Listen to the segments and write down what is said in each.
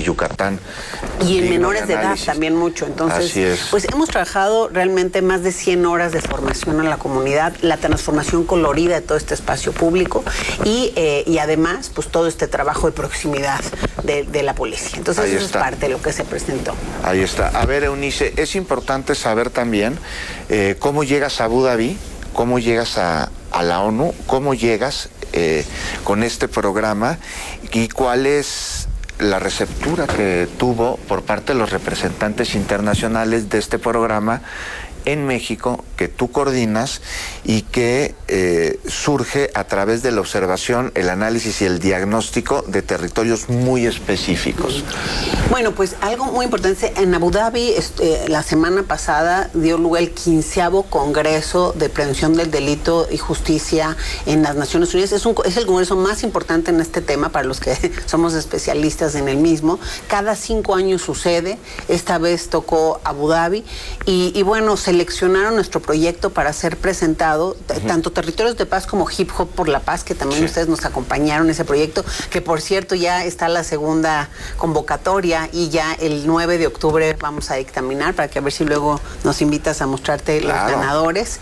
y Yucatán. Y en menores de edad también mucho. Entonces, pues hemos trabajado realmente más de 100 horas de formación a la comunidad, la transformación colorida de todo este espacio público y además, pues todo este trabajo de proximidad de la policía. Entonces, eso es parte de lo que se presentó. Ahí está. A ver, Eunice, es importante saber también cómo llegas a Abu Dhabi, cómo llegas a la ONU, cómo llegas con este programa y cuál es la receptura que tuvo por parte de los representantes internacionales de este programa en México, que tú coordinas y que surge a través de la observación, el análisis y el diagnóstico de territorios muy específicos. Bueno, pues algo muy importante, en Abu Dhabi la semana pasada dio lugar el 15º Congreso de Prevención del Delito y Justicia en las Naciones Unidas. Es el congreso más importante en este tema para los que somos especialistas en el mismo. Cada 5 años sucede, esta vez tocó Abu Dhabi y bueno, seleccionaron nuestro proyecto para ser presentado, tanto Territorios de Paz como Hip Hop por la Paz, que también ustedes nos acompañaron en ese proyecto, que por cierto ya está la segunda convocatoria y ya el 9 de octubre vamos a dictaminar para que a ver si luego nos invitas a mostrarte los ganadores.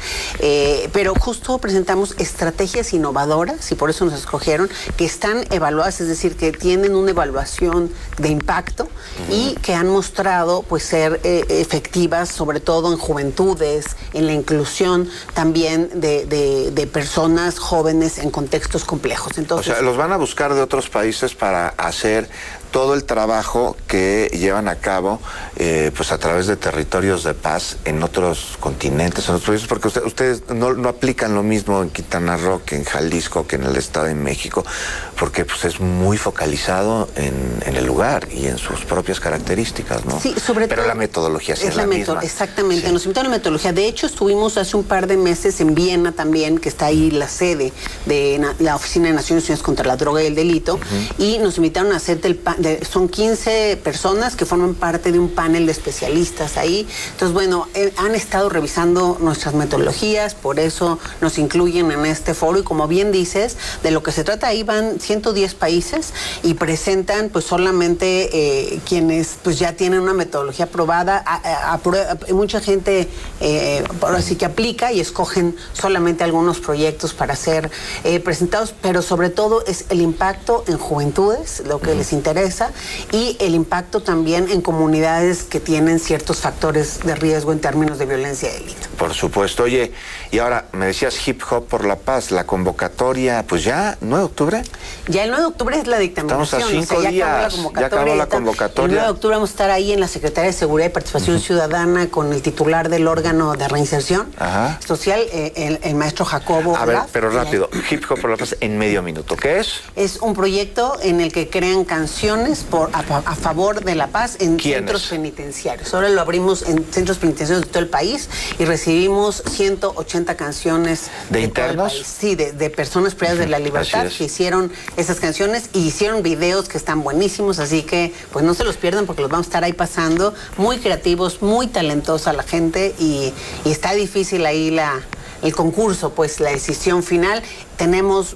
Pero justo presentamos estrategias innovadoras y por eso nos escogieron, que están evaluadas, es decir, que tienen una evaluación de impacto y que han mostrado pues ser efectivas, sobre todo en juventudes, en la inclusión también de personas jóvenes en contextos complejos. Entonces, o sea, los van a buscar de otros países para hacer todo el trabajo que llevan a cabo pues a través de Territorios de Paz en otros continentes, en otros países, porque ustedes no aplican lo mismo en Quintana Roo que en Jalisco, que en el Estado de México, porque pues es muy focalizado en el lugar y en sus propias características, ¿no? Sí, sobre todo. Pero la metodología sí es la misma. Exactamente, sí. Nos invitaron a la metodología. De hecho, estuvimos hace un par de meses en Viena también, que está ahí la sede de la Oficina de Naciones Unidas contra la Droga y el Delito, y nos invitaron a hacer son 15 personas que forman parte de un panel de especialistas ahí. Entonces, bueno, han estado revisando nuestras metodologías, por eso nos incluyen en este foro y como bien dices, de lo que se trata ahí van 110 países y presentan pues solamente quienes pues ya tienen una metodología aprobada. Mucha gente ahora sí que aplica y escogen solamente algunos proyectos para ser presentados, pero sobre todo es el impacto en juventudes, lo que les interesa, y el impacto también en comunidades que tienen ciertos factores de riesgo en términos de violencia y delito. Por supuesto. Oye, y ahora me decías Hip Hop por la Paz, la convocatoria, pues ya, 9 de octubre. Ya el 9 de octubre es la dictaminación. Estamos a 5 días, ya acabó la convocatoria. El 9 de octubre vamos a estar ahí en la Secretaría de Seguridad y Participación Ciudadana con el titular del órgano de reinserción social, el maestro Jacobo. A ver, pero rápido, Hip Hop por la Paz en medio minuto, ¿qué es? Es un proyecto en el que crean canciones a favor de la paz en centros penitenciarios. Ahora lo abrimos en centros penitenciarios de todo el país y recibimos 180 canciones. ¿De internos? Sí, de personas privadas de la libertad que hicieron esas canciones y hicieron videos que están buenísimos, así que pues no se los pierdan porque los vamos a estar ahí pasando. Muy creativos, muy talentosa la gente y está difícil ahí el concurso, pues la decisión final. Tenemos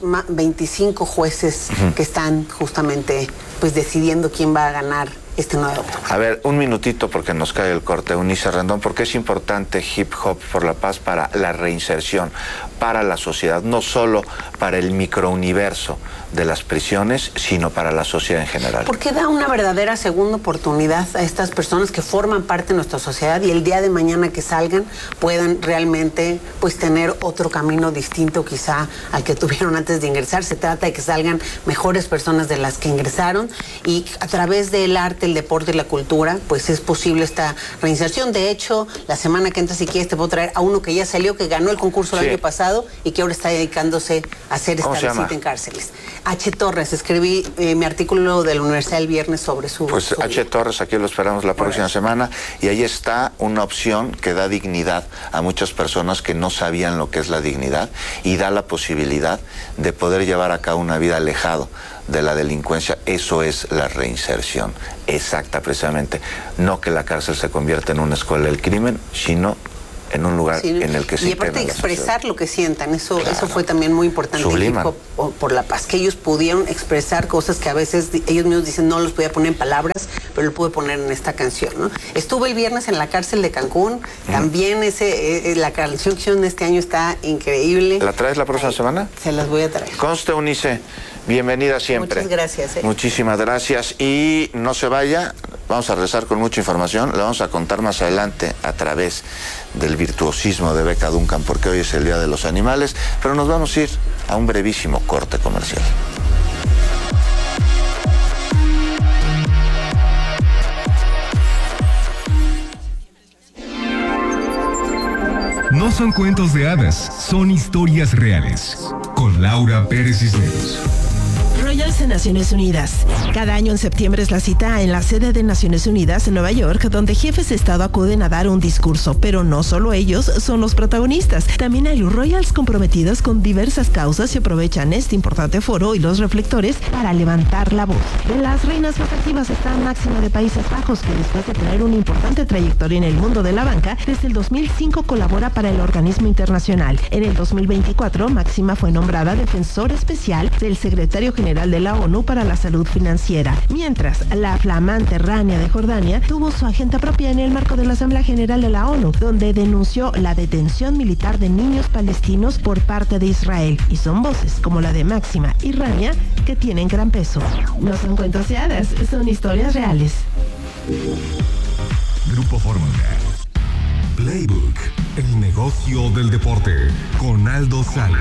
25 jueces que están justamente pues decidiendo quién va a ganar este 9 de octubre. A ver, un minutito porque nos cae el corte. Eunice Rendón, ¿por qué es importante Hip Hop por la Paz para la reinserción, para la sociedad, no solo para el microuniverso de las prisiones, sino para la sociedad en general? Porque da una verdadera segunda oportunidad a estas personas que forman parte de nuestra sociedad y el día de mañana que salgan puedan realmente pues tener otro camino distinto quizá al que tuvieron antes de ingresar. Se trata de que salgan mejores personas de las que ingresaron y a través del arte, el deporte y la cultura pues es posible esta reinserción. De hecho, la semana que entra, si quieres, te puedo traer a uno que ya salió, que ganó el concurso el año pasado y que ahora está dedicándose a hacer esta visita en cárceles. H. Torres, escribí mi artículo de la Universidad el viernes sobre su... Pues H. Torres, aquí lo esperamos la próxima semana y ahí está una opción que da dignidad a muchas personas que no sabían lo que es la dignidad y da la posibilidad de poder llevar a cabo una vida alejado de la delincuencia. Eso es la reinserción exacta, precisamente. No que la cárcel se convierta en una escuela del crimen, sino en un lugar en el que se... Y aparte de expresar lo que sientan, eso fue también muy importante. Subliman. Por la Paz, que ellos pudieron expresar cosas que a veces ellos mismos dicen no los podía poner en palabras, pero lo pude poner en esta canción, ¿no? Estuve el viernes en la cárcel de Cancún, también la canción que hicieron este año está increíble. ¿La traes la próxima semana? Se las voy a traer. Conste, Eunice, bienvenida siempre. Muchas gracias. Muchísimas gracias y no se vaya, vamos a regresar con mucha información, le vamos a contar más adelante a través del virtuosismo de Beca Duncan, porque hoy es el Día de los Animales, pero nos vamos a ir a un brevísimo corte comercial. No son cuentos de hadas, son historias reales. Con Laura Pérez Cisneros. Royals en Naciones Unidas. Cada año en septiembre es la cita en la sede de Naciones Unidas en Nueva York, donde jefes de Estado acuden a dar un discurso, pero no solo ellos son los protagonistas. También hay Royals comprometidos con diversas causas y aprovechan este importante foro y los reflectores para levantar la voz. De las reinas más activas está Máxima de Países Bajos, que después de tener una importante trayectoria en el mundo de la banca, desde el 2005 colabora para el organismo internacional. En el 2024, Máxima fue nombrada defensor especial del secretario general de la ONU para la salud financiera, mientras la flamante Rania de Jordania tuvo su agenda propia en el marco de la Asamblea General de la ONU, donde denunció la detención militar de niños palestinos por parte de Israel, y son voces como la de Máxima y Rania que tienen gran peso. No son cuentos de hadas, son historias reales. Grupo Fórmula. Playbook, el negocio del deporte, con Aldo Sales.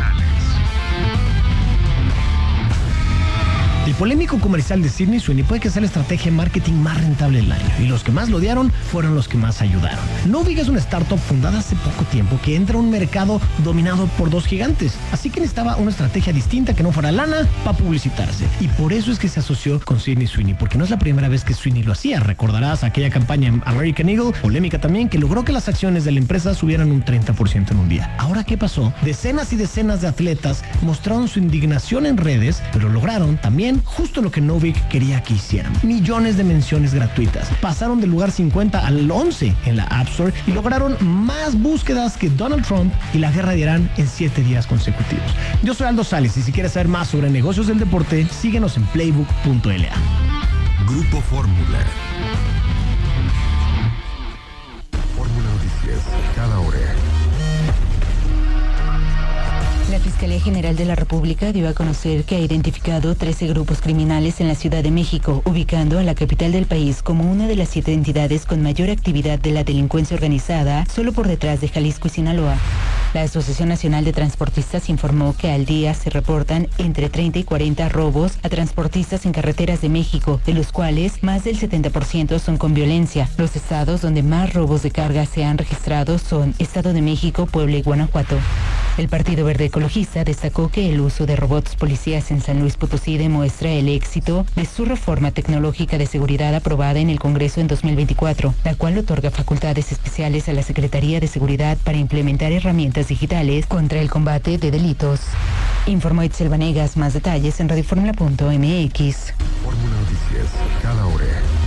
El polémico comercial de Sydney Sweeney puede que sea la estrategia de marketing más rentable del año, y los que más lo odiaron fueron los que más ayudaron. Novig es una startup fundada hace poco tiempo que entra a un mercado dominado por dos gigantes, así que necesitaba una estrategia distinta que no fuera lana para publicitarse, y por eso es que se asoció con Sydney Sweeney, porque no es la primera vez que Sweeney lo hacía. Recordarás aquella campaña en American Eagle, polémica también, que logró que las acciones de la empresa subieran un 30% en un día. Ahora, ¿qué pasó? Decenas y decenas de atletas mostraron su indignación en redes, pero lograron también justo lo que Novig quería que hicieran: millones de menciones gratuitas. Pasaron del lugar 50 al 11 en la App Store y lograron más búsquedas que Donald Trump y la guerra de Irán en 7 días consecutivos. Yo soy Aldo Sales, y si quieres saber más sobre negocios del deporte, síguenos en playbook.la. Grupo Fórmula. Fórmula Noticias, cada hora. La Fiscalía General de la República dio a conocer que ha identificado 13 grupos criminales en la Ciudad de México, ubicando a la capital del país como una de las 7 entidades con mayor actividad de la delincuencia organizada, solo por detrás de Jalisco y Sinaloa. La Asociación Nacional de Transportistas informó que al día se reportan entre 30 y 40 robos a transportistas en carreteras de México, de los cuales más del 70% son con violencia. Los estados donde más robos de carga se han registrado son Estado de México, Puebla y Guanajuato. El Partido Verde Ecologista destacó que el uso de robots policías en San Luis Potosí demuestra el éxito de su reforma tecnológica de seguridad aprobada en el Congreso en 2024, la cual otorga facultades especiales a la Secretaría de Seguridad para implementar herramientas digitales contra el combate de delitos. Informó Itzel Vanegas. Más detalles en radioformula.mx. Fórmula Noticias, cada hora.